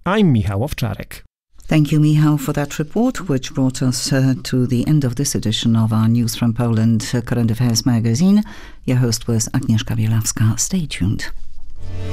I'm Michał Owczarek. Thank you, Michał, for that report, which brought us to the end of this edition of our News from Poland Current Affairs magazine. Your host was Agnieszka Bielawska. Stay tuned.